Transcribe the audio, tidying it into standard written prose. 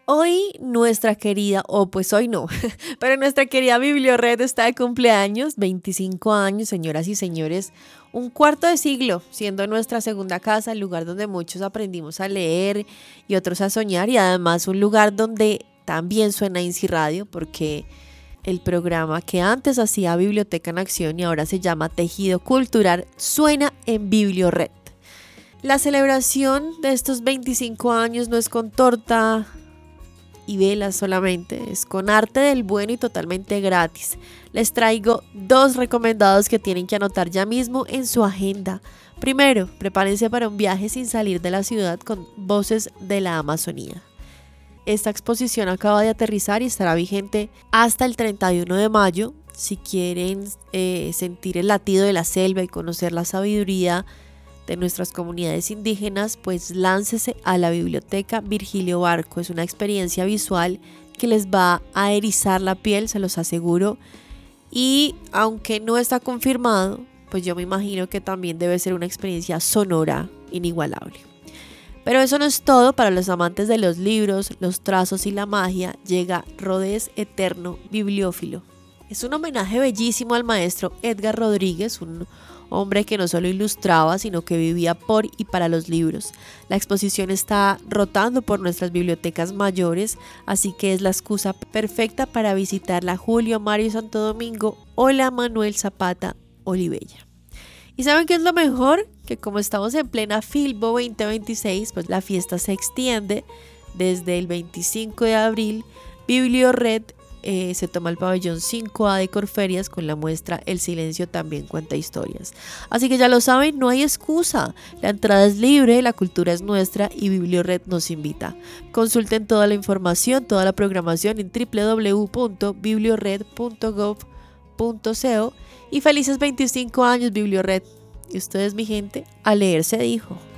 Hoy nuestra querida, o pues hoy no, pero nuestra querida Bibliored está de cumpleaños, 25 años, señoras y señores, un cuarto de siglo, siendo nuestra segunda casa, el lugar donde muchos aprendimos a leer y otros a soñar, y además un lugar donde también suena INSI Radio, porque el programa que antes hacía Biblioteca en Acción y ahora se llama Tejido Cultural suena en Bibliored. La celebración de estos 25 años no es con torta y velas solamente, es con arte del bueno y totalmente gratis. Les traigo 2 recomendados que tienen que anotar ya mismo en su agenda. Primero, prepárense para un viaje sin salir de la ciudad con Voces de la Amazonía. Esta exposición acaba de aterrizar y estará vigente hasta el 31 de mayo. Si quieren sentir el latido de la selva y conocer la sabiduría de nuestras comunidades indígenas, pues láncese a la biblioteca Virgilio Barco. Es una experiencia visual que les va a erizar la piel, se los aseguro. Y aunque no está confirmado, pues yo me imagino que también debe ser una experiencia sonora inigualable. Pero eso no es todo. Para los amantes de los libros, los trazos y la magia, llega Rodés Eterno Bibliófilo. Es un homenaje bellísimo al maestro Edgar Rodríguez, un hombre que no solo ilustraba, sino que vivía por y para los libros. La exposición está rotando por nuestras bibliotecas mayores, así que es la excusa perfecta para visitar la Julio Mario Santo Domingo o la Manuel Zapata Olivella. ¿Y saben qué es lo mejor? Que como estamos en plena Filbo 2026, pues la fiesta se extiende desde el 25 de abril. Bibliored se toma el pabellón 5A de Corferias con la muestra El silencio también cuenta historias. Así que ya lo saben, no hay excusa. La entrada es libre, la cultura es nuestra y Bibliored nos invita. Consulten toda la información, toda la programación en www.bibliored.gov.co y felices 25 años Bibliored. Y ustedes, mi gente, a leer se dijo.